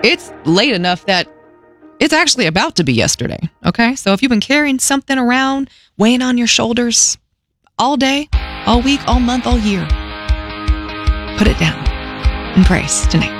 It's late enough that it's actually about to be yesterday, okay? So if you've been carrying something around, weighing on your shoulders all day, all week, all month, all year, put it down and praise tonight.